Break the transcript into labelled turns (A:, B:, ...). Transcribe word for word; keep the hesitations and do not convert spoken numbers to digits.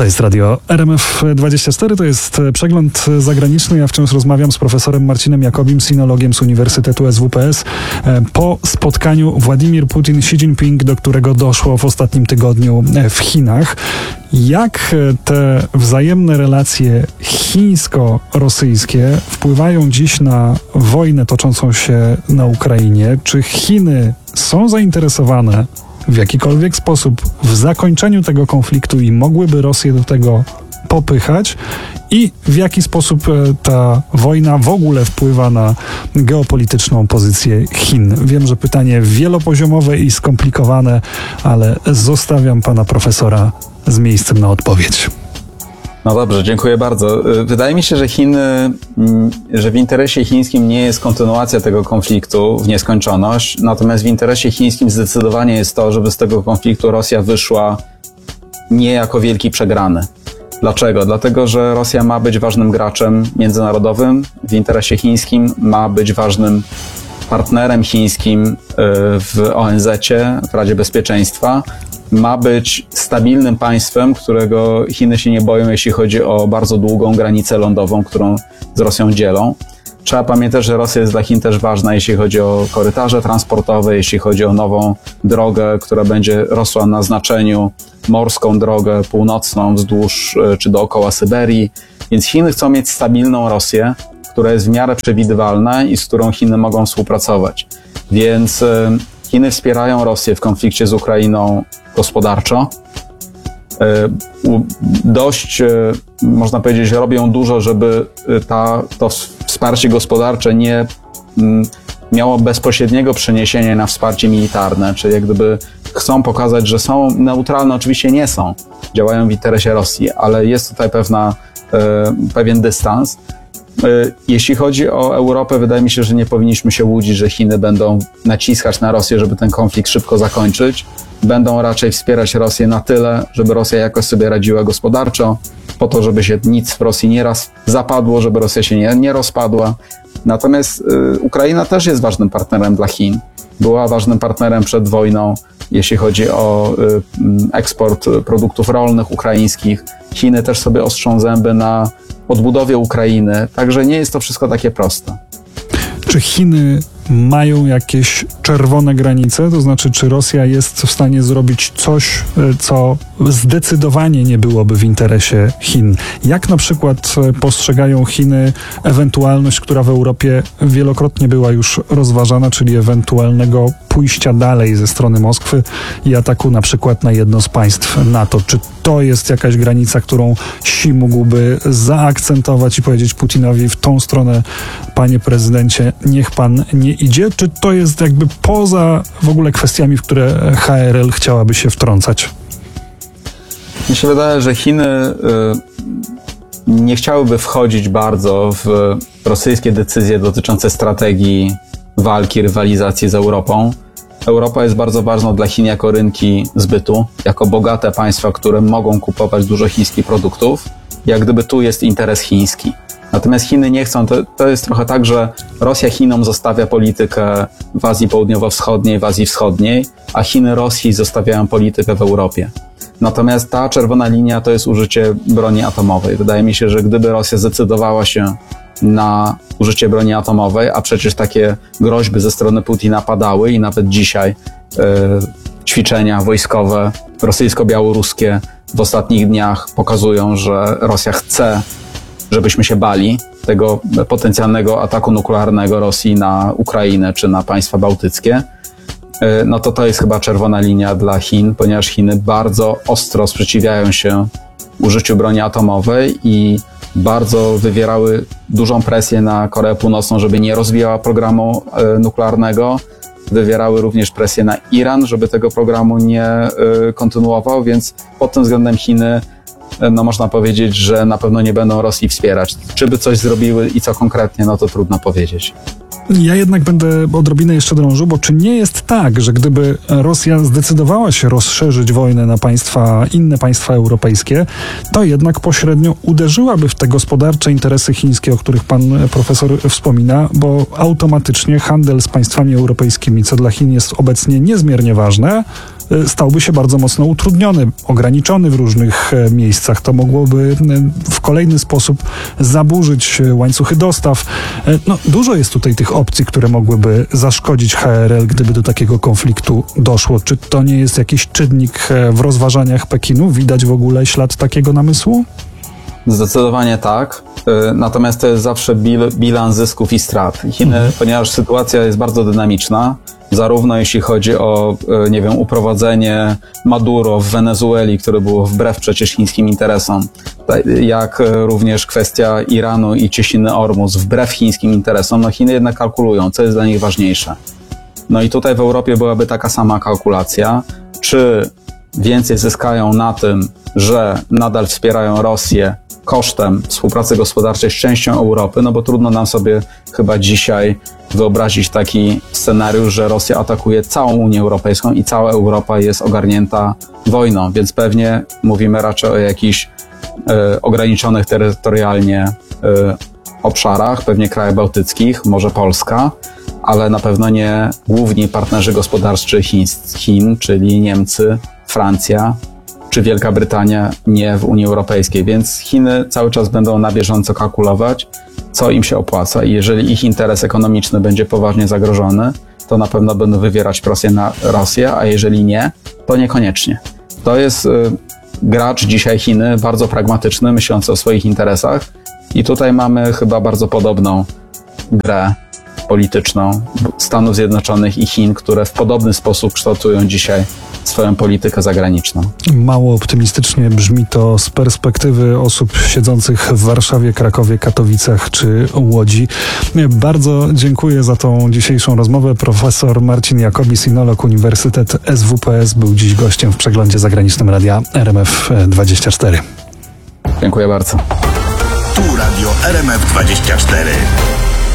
A: To jest radio R M F dwadzieścia cztery, to jest przegląd zagraniczny. Ja wciąż rozmawiam z profesorem Marcinem Jakobim, sinologiem z Uniwersytetu S W P S, po spotkaniu Władimir Putin-Xi Jinping, do którego doszło w ostatnim tygodniu w Chinach. Jak te wzajemne relacje chińsko-rosyjskie wpływają dziś na wojnę toczącą się na Ukrainie? Czy Chiny są zainteresowane w jakikolwiek sposób w zakończeniu tego konfliktu i mogłyby Rosję do tego popychać? I w jaki sposób ta wojna w ogóle wpływa na geopolityczną pozycję Chin? Wiem, że pytanie wielopoziomowe i skomplikowane, ale zostawiam pana profesora z miejscem na odpowiedź.
B: No dobrze, dziękuję bardzo. Wydaje mi się, że Chiny, że w interesie chińskim nie jest kontynuacja tego konfliktu w nieskończoność, natomiast w interesie chińskim zdecydowanie jest to, żeby z tego konfliktu Rosja wyszła nie jako wielki przegrany. Dlaczego? Dlatego, że Rosja ma być ważnym graczem międzynarodowym w interesie chińskim, ma być ważnym partnerem chińskim w O N Z-cie, w Radzie Bezpieczeństwa, ma być stabilnym państwem, którego Chiny się nie boją, jeśli chodzi o bardzo długą granicę lądową, którą z Rosją dzielą. Trzeba pamiętać, że Rosja jest dla Chin też ważna, jeśli chodzi o korytarze transportowe, jeśli chodzi o nową drogę, która będzie rosła na znaczeniu, morską drogę północną wzdłuż czy dookoła Syberii. Więc Chiny chcą mieć stabilną Rosję, która jest w miarę przewidywalna i z którą Chiny mogą współpracować. Więc Chiny wspierają Rosję w konflikcie z Ukrainą gospodarczo. Dość, można powiedzieć, robią dużo, żeby ta, to wsparcie gospodarcze nie miało bezpośredniego przeniesienia na wsparcie militarne, czyli jak gdyby chcą pokazać, że są neutralne, oczywiście nie są, działają w interesie Rosji, ale jest tutaj pewna, pewien dystans. Jeśli chodzi o Europę, wydaje mi się, że nie powinniśmy się łudzić, że Chiny będą naciskać na Rosję, żeby ten konflikt szybko zakończyć. Będą raczej wspierać Rosję na tyle, żeby Rosja jakoś sobie radziła gospodarczo, po to, żeby się nic w Rosji nieraz zapadło, żeby Rosja się nie, nie rozpadła. Natomiast y, Ukraina też jest ważnym partnerem dla Chin. Była ważnym partnerem przed wojną, jeśli chodzi o y, eksport produktów rolnych ukraińskich. Chiny też sobie ostrzą zęby na odbudowie Ukrainy, także nie jest to wszystko takie proste.
A: Czy Chiny mają jakieś czerwone granice? To znaczy, czy Rosja jest w stanie zrobić coś, co zdecydowanie nie byłoby w interesie Chin? Jak na przykład postrzegają Chiny ewentualność, która w Europie wielokrotnie była już rozważana, czyli ewentualnego pójścia dalej ze strony Moskwy i ataku na przykład na jedno z państw NATO? Czy to jest jakaś granica, którą Xi mógłby zaakcentować i powiedzieć Putinowi: w tą stronę, panie prezydencie, niech pan nie idzie? Czy to jest jakby poza w ogóle kwestiami, w które H R L chciałaby się wtrącać?
B: Mi się wydaje, że Chiny y, nie chciałyby wchodzić bardzo w rosyjskie decyzje dotyczące strategii walki, rywalizacji z Europą. Europa jest bardzo ważna dla Chin jako rynki zbytu, jako bogate państwa, które mogą kupować dużo chińskich produktów. Jak gdyby tu jest interes chiński. Natomiast Chiny nie chcą, to, to jest trochę tak, że Rosja Chinom zostawia politykę w Azji Południowo-Wschodniej, w Azji Wschodniej, a Chiny Rosji zostawiają politykę w Europie. Natomiast ta czerwona linia to jest użycie broni atomowej. Wydaje mi się, że gdyby Rosja zdecydowała się na użycie broni atomowej, a przecież takie groźby ze strony Putina padały i nawet dzisiaj yy, ćwiczenia wojskowe rosyjsko-białoruskie w ostatnich dniach pokazują, że Rosja chce, żebyśmy się bali tego potencjalnego ataku nuklearnego Rosji na Ukrainę czy na państwa bałtyckie, no to to jest chyba czerwona linia dla Chin, ponieważ Chiny bardzo ostro sprzeciwiają się użyciu broni atomowej i bardzo wywierały dużą presję na Koreę Północną, żeby nie rozwijała programu nuklearnego. Wywierały również presję na Iran, żeby tego programu nie kontynuował, więc pod tym względem Chiny, no można powiedzieć, że na pewno nie będą Rosji wspierać. Czy by coś zrobiły i co konkretnie, no to trudno powiedzieć.
A: Ja jednak będę odrobinę jeszcze drążył, bo czy nie jest tak, że gdyby Rosja zdecydowała się rozszerzyć wojnę na państwa, inne państwa europejskie, to jednak pośrednio uderzyłaby w te gospodarcze interesy chińskie, o których pan profesor wspomina, bo automatycznie handel z państwami europejskimi, co dla Chin jest obecnie niezmiernie ważne, e, stałby się bardzo mocno utrudniony, ograniczony w różnych e, miejscach. To mogłoby e, w kolejny sposób zaburzyć e, łańcuchy dostaw. E, no, dużo jest tutaj tych opcji, które mogłyby zaszkodzić H R L, gdyby do takiego konfliktu doszło. Czy to nie jest jakiś czynnik e, w rozważaniach Pekinu? Widać w ogóle ślad takiego namysłu?
B: Zdecydowanie tak. Natomiast to jest zawsze bil, bilans zysków i strat. Chiny, mhm. ponieważ sytuacja jest bardzo dynamiczna, zarówno jeśli chodzi o, nie wiem, uprowadzenie Maduro w Wenezueli, które było wbrew przecież chińskim interesom, jak również kwestia Iranu i cieśniny Ormus wbrew chińskim interesom, no Chiny jednak kalkulują, co jest dla nich ważniejsze. No i tutaj w Europie byłaby taka sama kalkulacja, czy więcej zyskają na tym, że nadal wspierają Rosję kosztem współpracy gospodarczej z częścią Europy, no bo trudno nam sobie chyba dzisiaj wyobrazić taki scenariusz, że Rosja atakuje całą Unię Europejską i cała Europa jest ogarnięta wojną, więc pewnie mówimy raczej o jakichś e, ograniczonych terytorialnie e, obszarach, pewnie krajach bałtyckich, może Polska, ale na pewno nie główni partnerzy gospodarczy Chin, Chin, czyli Niemcy, Francja czy Wielka Brytania, nie w Unii Europejskiej, więc Chiny cały czas będą na bieżąco kalkulować, co im się opłaca i jeżeli ich interes ekonomiczny będzie poważnie zagrożony, to na pewno będą wywierać presję na Rosję, a jeżeli nie, to niekoniecznie. To jest y, gracz dzisiaj Chiny, bardzo pragmatyczny, myślący o swoich interesach i tutaj mamy chyba bardzo podobną grę polityczną Stanów Zjednoczonych i Chin, które w podobny sposób kształtują dzisiaj swoją politykę zagraniczną.
A: Mało optymistycznie brzmi to z perspektywy osób siedzących w Warszawie, Krakowie, Katowicach czy Łodzi. Bardzo dziękuję za tą dzisiejszą rozmowę. Profesor Marcin Jakobi, sinolog, Uniwersytet S W P S, był dziś gościem w przeglądzie zagranicznym Radia R M F dwadzieścia cztery.
B: Dziękuję bardzo.
C: Tu Radio R M F dwadzieścia cztery.